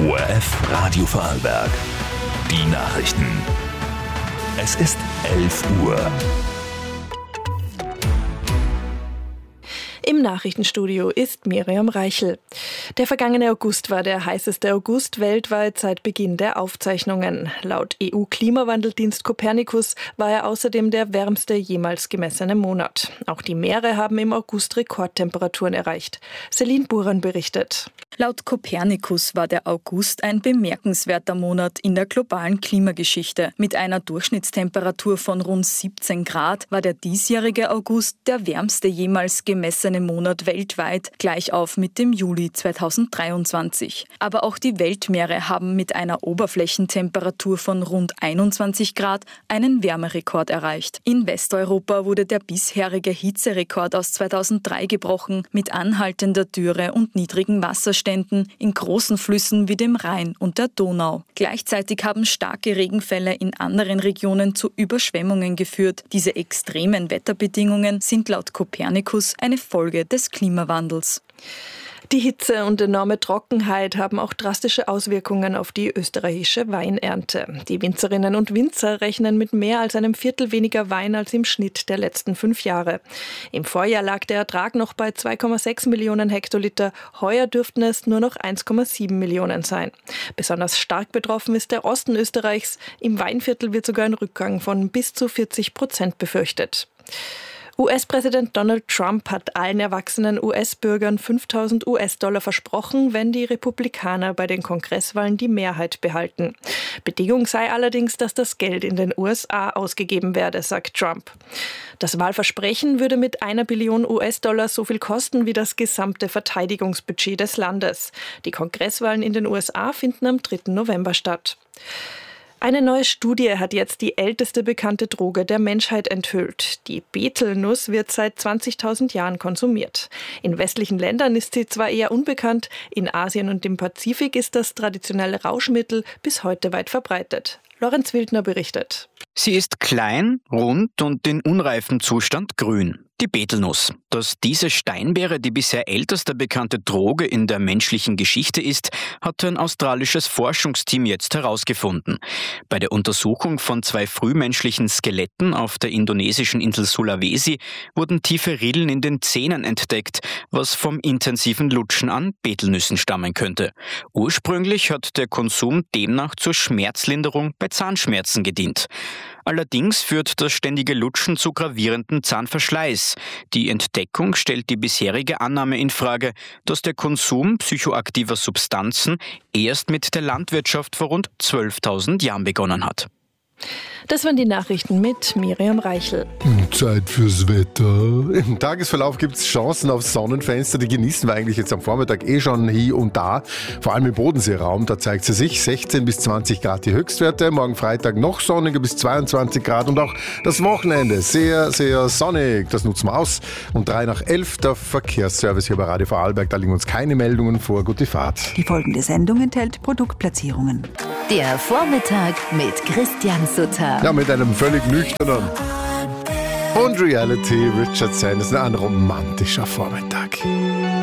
ORF Radio Vorarlberg. Die Nachrichten. Es ist 11 Uhr. Im Nachrichtenstudio ist Miriam Reichel. Der vergangene August war der heißeste August weltweit seit Beginn der Aufzeichnungen. Laut EU-Klimawandeldienst Copernicus war er außerdem der wärmste jemals gemessene Monat. Auch die Meere haben im August Rekordtemperaturen erreicht. Celine Buran berichtet. Laut Copernicus war der August ein bemerkenswerter Monat in der globalen Klimageschichte. Mit einer Durchschnittstemperatur von rund 17 Grad war der diesjährige August der wärmste jemals gemessene Monat weltweit, gleich auf mit dem Juli 2023. Aber auch die Weltmeere haben mit einer Oberflächentemperatur von rund 21 Grad einen Wärmerekord erreicht. In Westeuropa wurde der bisherige Hitzerekord aus 2003 gebrochen, mit anhaltender Dürre und niedrigen Wasserständen in großen Flüssen wie dem Rhein und der Donau. Gleichzeitig haben starke Regenfälle in anderen Regionen zu Überschwemmungen geführt. Diese extremen Wetterbedingungen sind laut Copernicus eine Folge des Klimawandels. Die Hitze und enorme Trockenheit haben auch drastische Auswirkungen auf die österreichische Weinernte. Die Winzerinnen und Winzer rechnen mit mehr als einem Viertel weniger Wein als im Schnitt der letzten 5 Jahre. Im Vorjahr lag der Ertrag noch bei 2,6 Millionen Hektoliter. Heuer dürften es nur noch 1,7 Millionen sein. Besonders stark betroffen ist der Osten Österreichs. Im Weinviertel wird sogar ein Rückgang von bis zu 40% befürchtet. US-Präsident Donald Trump hat allen erwachsenen US-Bürgern $5.000 versprochen, wenn die Republikaner bei den Kongresswahlen die Mehrheit behalten. Bedingung sei allerdings, dass das Geld in den USA ausgegeben werde, sagt Trump. Das Wahlversprechen würde mit $1 Billion so viel kosten wie das gesamte Verteidigungsbudget des Landes. Die Kongresswahlen in den USA finden am 3. November statt. Eine neue Studie hat jetzt die älteste bekannte Droge der Menschheit enthüllt. Die Betelnuss wird seit 20.000 Jahren konsumiert. In westlichen Ländern ist sie zwar eher unbekannt, in Asien und im Pazifik ist das traditionelle Rauschmittel bis heute weit verbreitet. Lorenz Wildner berichtet. Sie ist klein, rund und in unreifem Zustand grün. Die Betelnuss. Dass diese Steinbeere die bisher älteste bekannte Droge in der menschlichen Geschichte ist, hat ein australisches Forschungsteam jetzt herausgefunden. Bei der Untersuchung von 2 frühmenschlichen Skeletten auf der indonesischen Insel Sulawesi wurden tiefe Rillen in den Zähnen entdeckt, was vom intensiven Lutschen an Betelnüssen stammen könnte. Ursprünglich hat der Konsum demnach zur Schmerzlinderung bei Zahnschmerzen gedient. Allerdings führt das ständige Lutschen zu gravierendem Zahnverschleiß. Die Entdeckung stellt die bisherige Annahme infrage, dass der Konsum psychoaktiver Substanzen erst mit der Landwirtschaft vor rund 12.000 Jahren begonnen hat. Das waren die Nachrichten mit Miriam Reichel. Zeit fürs Wetter. Im Tagesverlauf gibt es Chancen auf Sonnenfenster. Die genießen wir eigentlich jetzt am Vormittag schon hier und da. Vor allem im Bodenseeraum, da zeigt sie sich 16 bis 20 Grad die Höchstwerte. Morgen Freitag noch sonniger bis 22 Grad und auch das Wochenende sehr, sehr sonnig. Das nutzen wir aus. Und 11:03, der Verkehrsservice hier bei Radio Vorarlberg. Da liegen uns keine Meldungen vor. Gute Fahrt. Die folgende Sendung enthält Produktplatzierungen. Der Vormittag mit Christian Sutter. Ja, mit einem völlig nüchternen und Reality Richard Sanderson. Ein romantischer Vormittag.